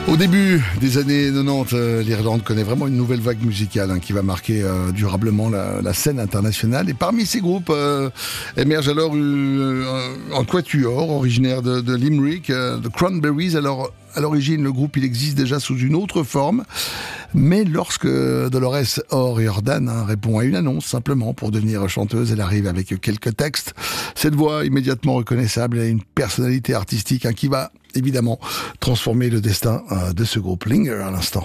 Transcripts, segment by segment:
Au début des années 90, l'Irlande connaît vraiment une nouvelle vague musicale qui va marquer durablement la scène internationale. Et parmi ces groupes émerge alors un quatuor originaire de Limerick, The Cranberries. Alors, à l'origine, le groupe il existe déjà sous une autre forme. Mais lorsque Dolores O'Riordan répond à une annonce simplement pour devenir chanteuse, elle arrive avec quelques textes. Cette voix immédiatement reconnaissable a une personnalité artistique qui va évidemment transformer le destin de ce groupe. Linger à l'instant.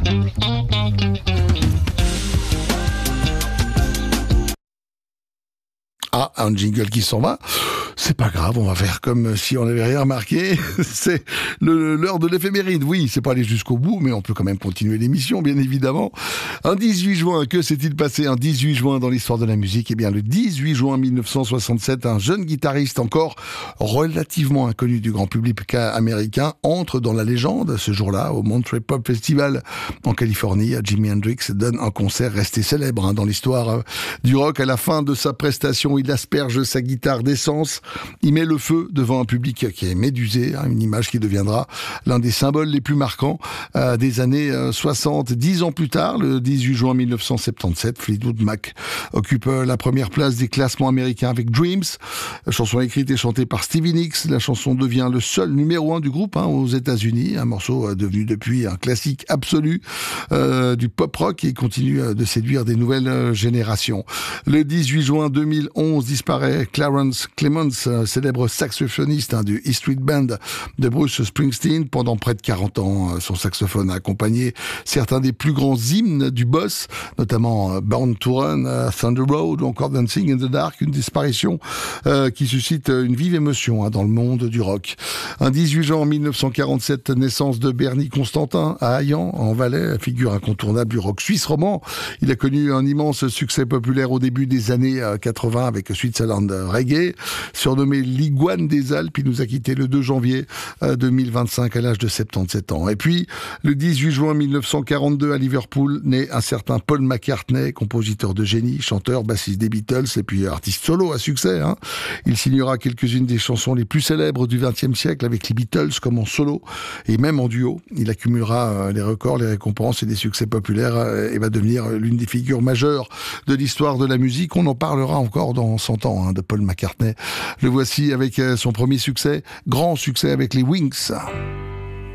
Ah, un jingle qui s'en va. C'est pas grave, on va faire comme si on n'avait rien remarqué. C'est l'heure de l'éphéméride. Oui, c'est pas aller jusqu'au bout, mais on peut quand même continuer l'émission, bien évidemment. Un 18 juin, que s'est-il passé un 18 juin dans l'histoire de la musique? Eh bien, le 18 juin 1967, un jeune guitariste encore relativement inconnu du grand public américain entre dans la légende. Ce jour-là, au Monterey Pop Festival en Californie, Jimi Hendrix donne un concert resté célèbre dans l'histoire du rock. À la fin de sa prestation, il asperge sa guitare d'essence. Il met le feu devant un public qui est médusé, une image qui deviendra l'un des symboles les plus marquants des années 60. 10 ans plus tard, le 18 juin 1977, Fleetwood Mac occupe la première place des classements américains avec Dreams, chanson écrite et chantée par Stevie Nicks. La chanson devient le seul numéro 1 du groupe aux États-Unis, un morceau devenu depuis un classique absolu du pop rock et continue de séduire des nouvelles générations. Le 18 juin 2011 disparaît Clarence Clemons, célèbre saxophoniste du E Street Band de Bruce Springsteen. Pendant près de 40 ans, son saxophone a accompagné certains des plus grands hymnes du boss, notamment Born to Run, Thunder Road ou encore Dancing in the Dark, une disparition qui suscite une vive émotion dans le monde du rock. Un 18 juin 1947, naissance de Bernie Constantin à Hayan, en Valais, figure incontournable du rock suisse romand. Il a connu un immense succès populaire au début des années 80 avec Switzerland Reggae. Surnommé l'Iguane des Alpes, il nous a quitté le 2 janvier 2025 à l'âge de 77 ans. Et puis, le 18 juin 1942 à Liverpool, naît un certain Paul McCartney, compositeur de génie, chanteur, bassiste des Beatles et puis artiste solo à succès. Il signera quelques-unes des chansons les plus célèbres du XXe siècle avec les Beatles comme en solo et même en duo. Il accumulera les records, les récompenses et des succès populaires et va devenir l'une des figures majeures de l'histoire de la musique. On en parlera encore dans 100 ans de Paul McCartney. Le voici avec son premier succès, grand succès avec les Wings.